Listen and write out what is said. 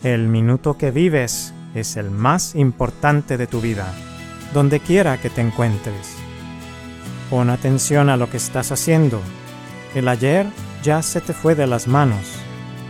El minuto que vives es el más importante de tu vida, donde quiera que te encuentres. Pon atención a lo que estás haciendo. El ayer ya se te fue de las manos.